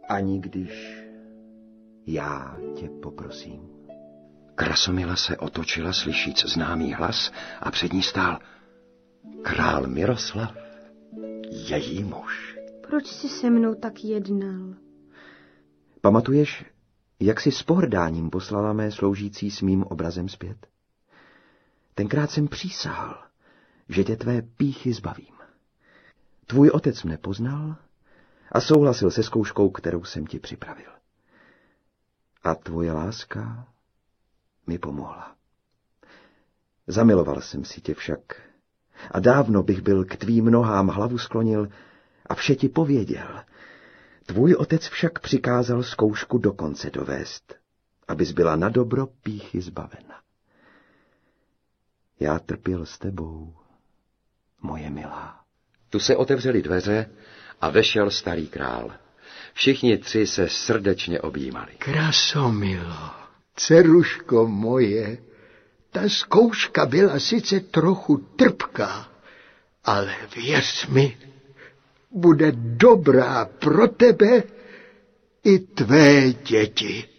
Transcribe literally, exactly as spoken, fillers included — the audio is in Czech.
Ani když já tě poprosím. Krasomila se otočila, slyšíc známý hlas, a před ní stál král Miroslav, její muž. Proč jsi se mnou tak jednal? Pamatuješ, jak jsi s pohrdáním poslala mé sloužící s mým obrazem zpět? Tenkrát jsem přísahal, že tě tvé pýchy zbavím. Tvůj otec mne poznal a souhlasil se zkouškou, kterou jsem ti připravil. A tvoje láska mi pomohla. Zamiloval jsem si tě však a dávno bych byl k tvým nohám hlavu sklonil a vše ti pověděl. Tvůj otec však přikázal zkoušku do konce dovést, abys byla na dobro pýchy zbavena. Já trpěl s tebou, moje milá. Tu se otevřely dveře a vešel starý král. Všichni tři se srdečně objímali. Krasomilo, dceruško moje, ta zkouška byla sice trochu trpká, ale věř mi, bude dobrá pro tebe i tvé děti.